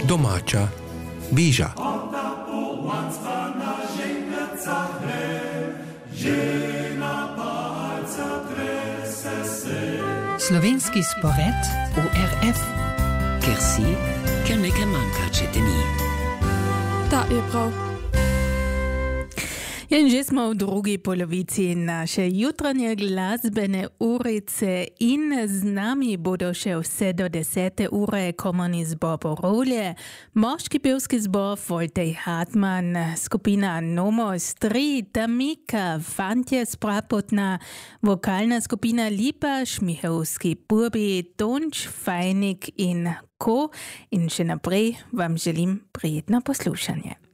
domača viža. Slovenski spored ORF. Ker si, ker nekaj manjka, če te ni. Ta je prav. In že smo v drugi polovici naše jutranje glasbene urice in z nami bodo še vse do 10. ure komorni zbor Borolje, moški pevski zbor Voltej Hartmann, skupina Nomos 3, Tamika, Fantje z Prapotna, vokalna skupina Lipa, Šmihelski Burbi, Tonč, Fajnik in ko. In še naprej vam želim prijetno poslušanje.